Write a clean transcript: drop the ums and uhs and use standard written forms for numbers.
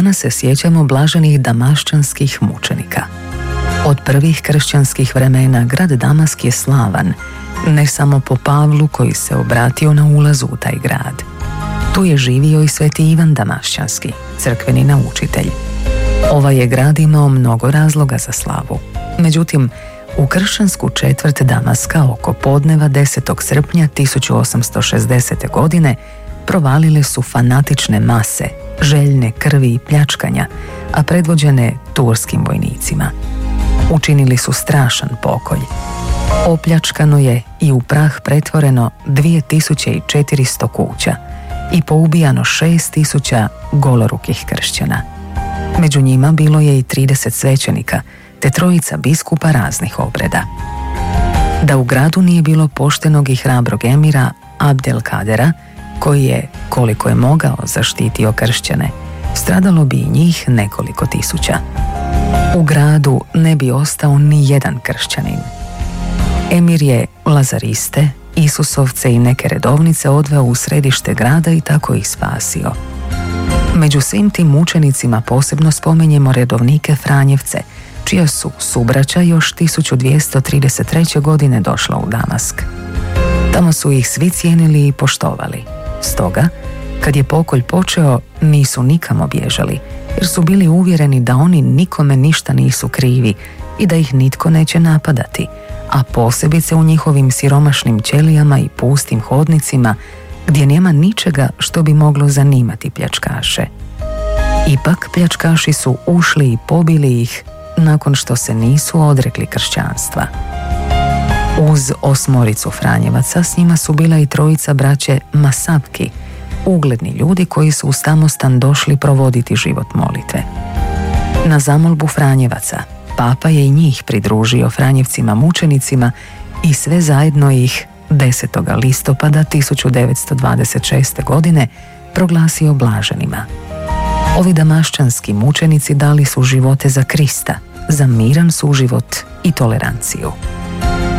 danas se sjećamo blaženih damaščanskih mučenika. Od prvih kršćanskih vremena grad Damask je slavan, ne samo po Pavlu koji se obratio na ulazu u taj grad. Tu je živio i sveti Ivan Damašćanski, crkveni naučitelj. Ovaj je grad imao mnogo razloga za slavu. Međutim, u kršćansku četvrt Damaska oko podneva 10. srpnja 1860. godine provalile su fanatične mase, željne krvi i pljačkanja, a predvođene turskim vojnicima. Učinili su strašan pokolj. Opljačkano je i u prah pretvoreno 2400 kuća i poubijano 6000 golorukih kršćana. Među njima bilo je i 30 svećenika, te 3 biskupa raznih obreda. Da u gradu nije bilo poštenog i hrabrog emira Abdelkadera, koji je, koliko je mogao, zaštitio kršćane, stradalo bi i njih nekoliko tisuća. U gradu ne bi ostao ni jedan kršćanin. Emir je lazariste, Isusovce i neke redovnice odveo u središte grada i tako ih spasio. Među svim tim mučenicima posebno spomenjemo redovnike Franjevce, čija su subraća još 1233. godine došla u Damask. Tamo su ih svi cijenili i poštovali. Stoga, kad je pokolj počeo, nisu nikamo bježali, jer su bili uvjereni da oni nikome ništa nisu krivi i da ih nitko neće napadati, a posebice u njihovim siromašnim ćelijama i pustim hodnicima, gdje nema ničega što bi moglo zanimati pljačkaše. Ipak pljačkaši su ušli i pobili ih nakon što se nisu odrekli kršćanstva. Uz 8 Franjevaca s njima su bila i 3 braće Masapki, ugledni ljudi koji su u samostan došli provoditi život molitve. Na zamolbu Franjevaca, papa je i njih pridružio Franjevcima mučenicima i sve zajedno ih 10. listopada 1926. godine proglasio blaženima. Ovi damaščanski mučenici dali su živote za Krista, za miran suživot i toleranciju.